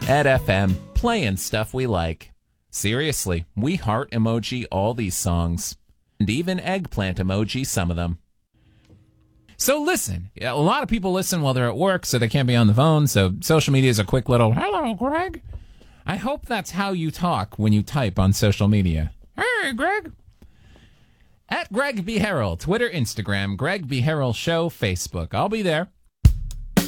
Ed FM, playing stuff we like. Seriously, we heart emoji all these songs. And even eggplant emoji some of them. So listen, a lot of people listen while they're at work, so they can't be on the phone, so social media is a quick little, hello, Greg. I hope that's how you talk when you type on social media. Hey, Greg. At Greg B. Harrell, Twitter, Instagram, Greg B. Harrell Show, Facebook. I'll be there.